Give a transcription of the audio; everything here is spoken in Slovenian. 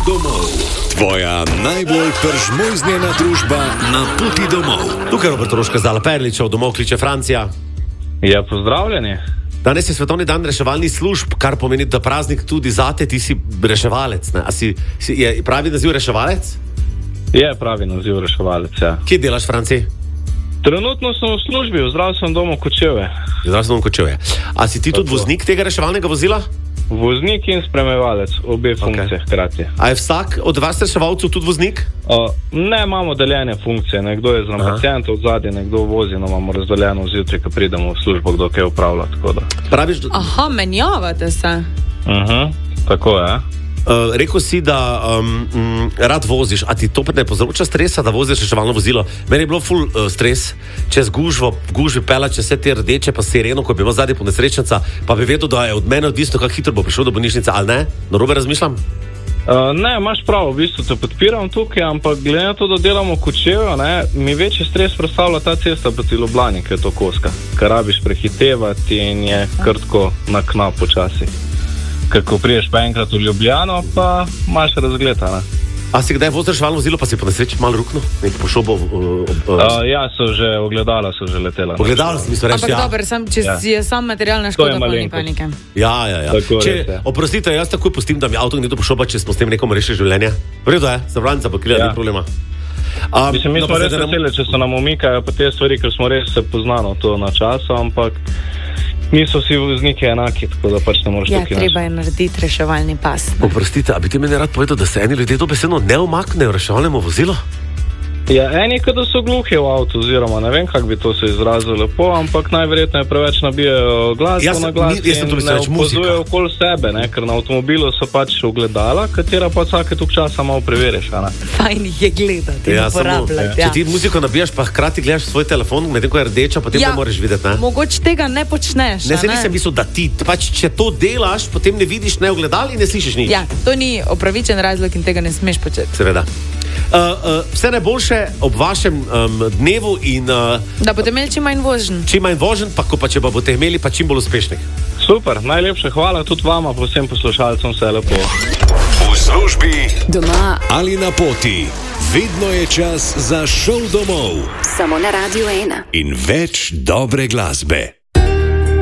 domov. Tvoja najbolj peržmojznjena družba na poti domov. Tukaj Robert Roška zdala Perličev, domov kliče Francija. Ja, pozdravljeni. Danes je svetovni dan reševalnih služb, kar pomeni, da praznik tudi zate, ti si reševalec. Ne? Je pravi naziv reševalec? Je pravi naziv reševalec, ja. Kje delaš v Franciji? Trenutno sem v službi v zdravstvenem domu Kočevje. A si ti tudi voznik tega reševalnega vozila? Voznik in spremljevalec, obe funkcije hkrati. A je vsak od vas reševalcev tudi voznik? Ne, imamo deljene funkcije. Nekdo je zraven pacienta od zadnje, nekdo vozi, no imamo razdeljeno zjutraj, ko pridemo v službo, kdo kaj upravlja. Praviš, Aha, menjavate se. Tako je. Rekel si, da rad voziš, a ti to ne povzroča stresa, da voziš reševalno vozilo? Meni je bilo ful stres, čez gužvi pela, čez vse te rdeče, pa sireno, ko bi imel zadnji ponesrečenca, pa bi vedel, da je od mene odvisno, kako hitro bo prišel do bolnišnice, ali ne? Narobe razmišljam? Ne, imaš prav, v bistvu te podpiram tukaj, ampak glede na to, da delamo v Kočevju, mi večji stres predstavlja ta cesta proti Ljubljani, ker je to koska, ker rabiš prehitevati in je krtko na knap počasi. Kako priješ pa enkrat v Ljubljano, pa imaš razgled, ne? A si kdaj vozil reševalno vozilo, pa si po nesreči malo ruknil? Nek pošobo? Ja, ogledala so že letela. Ogledala si, mislim reči, Ampak dober, če je sam materialna škoda, pa ni panike. Ja. Oprostite, jaz takoj pustim, da mi avto nekdo pošoba, če smo s tem nekom rešili življenje. Vredo je, zavranca pa kilja, ni problema. Mislim, mi smo res veseli, če so nam umikajo pa te stvari, ker smo res se poznano to na času, ampak niso vsi vozniki enaki, tako da pač ne moreš tukaj naš. Treba je narediti reševalni pas. Oprostite, a bi ti meni rad povedal, da se eni ljudje dobesedno ne umaknejo reševalnemu vozilu? Ja, eni, kada so gluhi v avtu, oziroma ne vem, kako bi to se izrazilo lepo, ampak najverjetneje preveč nabijajo glasbo na glas in ne opozujejo okoli sebe, ne? Ker na avtomobilu so pač ogledala, katera pa vsake tok časa malo preveriš, ne? Fajn jih je gledati in uporabljati. Če ti muziko nabijaš, pa hkrati gledaš svoj telefon, medtem ko je rdeča, potem ne moreš videti, ne? Mogoče tega ne počneš, ne? Se nisem mislil, da ti, pač če to delaš, potem ne vidiš, ne ogledal in ne slišiš nič. Ja, to ni opravičen razlog in tega ne smeš početi. Seveda. Vse najboljše ob vašem dnevu in da boste imeli čim manj vožen. Čim manj vožen, pa če boste imeli, pa čim bolj uspešnih. Super, najlepše hvala tudi vama, pa vsem poslušalcem, vse lepo. V službi, doma ali na poti, vedno je čas za šov domov. Samo na Radio 1. In več dobre glasbe.